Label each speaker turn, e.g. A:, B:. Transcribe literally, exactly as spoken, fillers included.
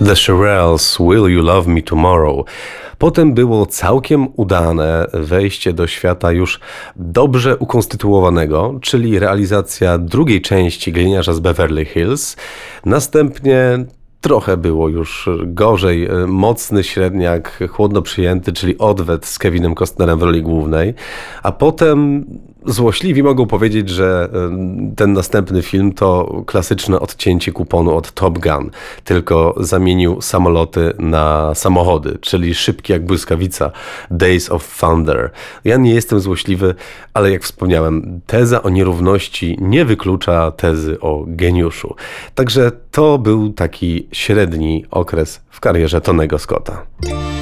A: The Shirelles, Will You Love Me Tomorrow. Potem było całkiem udane wejście do świata już dobrze ukonstytuowanego, czyli realizacja drugiej części Gliniarza z Beverly Hills. Następnie trochę było już gorzej, mocny średniak, chłodno przyjęty, czyli Odwet z Kevinem Costnerem w roli głównej, a potem złośliwi mogą powiedzieć, że ten następny film to klasyczne odcięcie kuponu od Top Gun, tylko zamienił samoloty na samochody, czyli szybki jak błyskawica, Days of Thunder. Ja nie jestem złośliwy, ale jak wspomniałem, teza o nierówności nie wyklucza tezy o geniuszu. Także to był taki średni okres w karierze Tonego Scotta.